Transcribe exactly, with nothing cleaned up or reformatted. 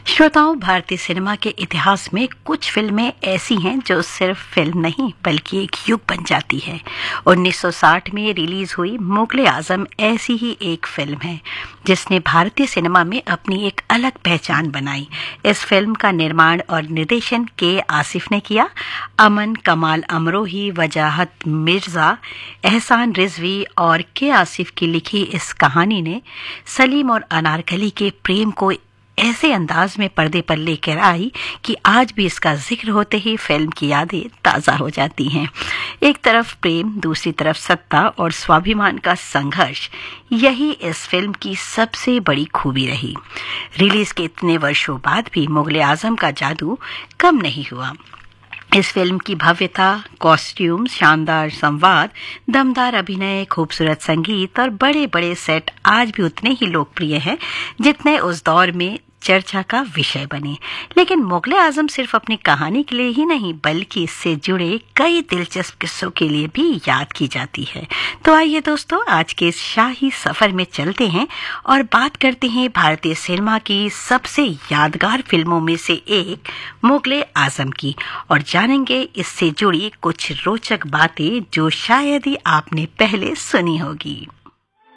श्रोताओं, भारतीय सिनेमा के इतिहास में कुछ फिल्में ऐसी हैं जो सिर्फ फिल्म नहीं बल्कि एक युग बन जाती है। उन्नीस सौ साठ में रिलीज हुई मुगले आजम ऐसी ही एक फिल्म है जिसने भारतीय सिनेमा में अपनी एक अलग पहचान बनाई। इस फिल्म का निर्माण और निर्देशन के आसिफ ने किया। अमन कमाल अमरोही, वजाहत मिर्जा, एहसान रिजवी और के आसिफ की लिखी इस कहानी ने सलीम और अनारकली के प्रेम को ऐसे अंदाज में पर्दे पर लेकर आई कि आज भी इसका जिक्र होते ही फिल्म की यादें ताज़ा हो जाती हैं। एक तरफ प्रेम, दूसरी तरफ सत्ता और स्वाभिमान का संघर्ष, यही इस फिल्म की सबसे बड़ी खूबी रही। रिलीज के इतने वर्षों बाद भी मुगले आजम का जादू कम नहीं हुआ। इस फिल्म की भव्यता, कॉस्ट्यूम, शानदार संवाद, दमदार अभिनय, खूबसूरत संगीत और बड़े बड़े सेट आज भी उतने ही लोकप्रिय हैं जितने उस दौर में चर्चा का विषय बने। लेकिन मुगले आजम सिर्फ अपनी कहानी के लिए ही नहीं बल्कि इससे जुड़े कई दिलचस्प किस्सों के लिए भी याद की जाती है। तो आइए दोस्तों, आज के इस शाही सफर में चलते हैं और बात करते हैं भारतीय सिनेमा की सबसे यादगार फिल्मों में से एक मुगले आजम की और जानेंगे इससे जुड़ी कुछ रोचक बातें जो शायद ही आपने पहले सुनी होगी।